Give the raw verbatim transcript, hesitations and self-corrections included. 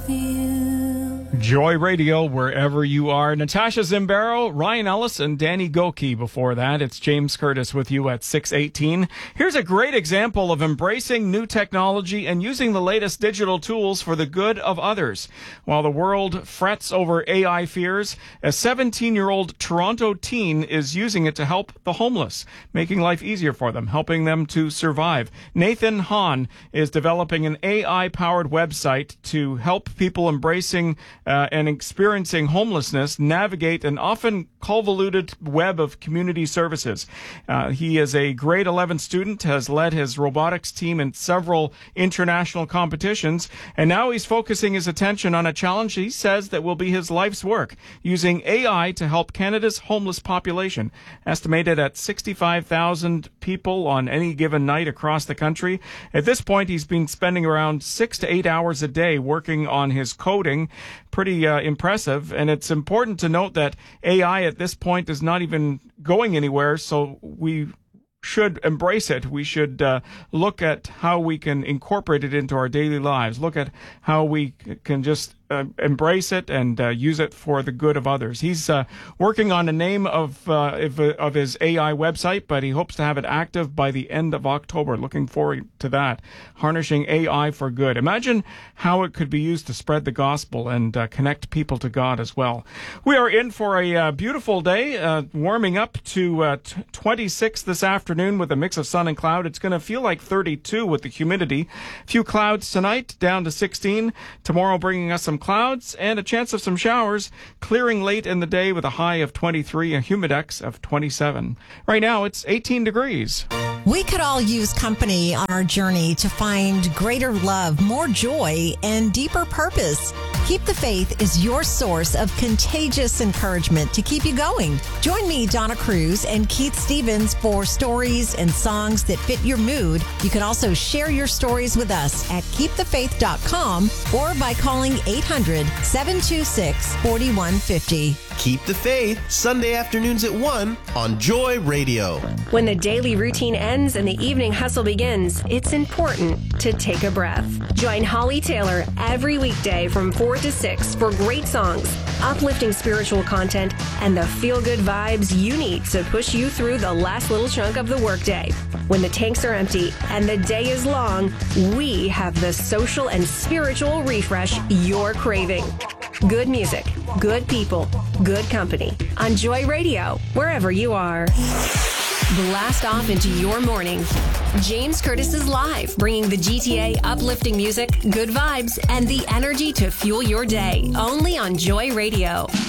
Joy Radio, wherever you are. Natasha Zimbaro, Ryan Ellis, and Danny Goki before that. It's James Curtis with you at six eighteen. Here's a great example of embracing new technology and using the latest digital tools for the good of others. While the world frets over A I fears, a seventeen-year-old Toronto teen is using it to help the homeless, making life easier for them, helping them to survive. Nathan Hahn is developing an A I-powered website to help people embracing Uh, and experiencing homelessness navigate an often convoluted web of community services. Uh, he is a grade eleven student, has led his robotics team in several international competitions, and now he's focusing his attention on a challenge he says that will be his life's work, using A I to help Canada's homeless population, estimated at sixty-five thousand people on any given night across the country. At this point, he's been spending around six to eight hours a day working on his coding. Pretty uh, impressive, and it's important to note that A I at this point is not even going anywhere, so we should embrace it. We should uh, look at how we can incorporate it into our daily lives, look at how we c- can just uh, embrace it and uh, use it for the good of others. He's uh, working on a name of, uh, of of his A I website, but he hopes to have it active by the end of October. Looking forward to that. Harnessing A I for good. Imagine how it could be used to spread the gospel and uh, connect people to God as well. We are in for a uh, beautiful day, uh, warming up to uh, t- twenty-six this afternoon with a mix of sun and cloud. It's going to feel like thirty-two with the humidity. A few clouds tonight, down to sixteen. Tomorrow bringing us some clouds and a chance of some showers, clearing late in the day with a high of twenty-three, a humidex of twenty-seven. Right now, it's eighteen degrees. We could all use company on our journey to find greater love, more joy, and deeper purpose. Keep the Faith is your source of contagious encouragement to keep you going. Join me, Donna Cruz, and Keith Stevens for stories and songs that fit your mood. You can also share your stories with us at keep the faith dot com or by calling eight hundred, seven two six, four one five zero. Keep the Faith, Sunday afternoons at one on Joy Radio. When the daily routine ends and the evening hustle begins, it's important to take a breath. Join Holly Taylor every weekday from four to six for great songs, uplifting spiritual content, and the feel-good vibes you need to push you through the last little chunk of the workday. When the tanks are empty and the day is long, we have the social and spiritual refresh you're craving. Good music, good people, good company. On Joy Radio, wherever you are. Blast off into your morning. James Curtis is live, bringing the G T A uplifting music, good vibes, and the energy to fuel your day. Only on Joy Radio.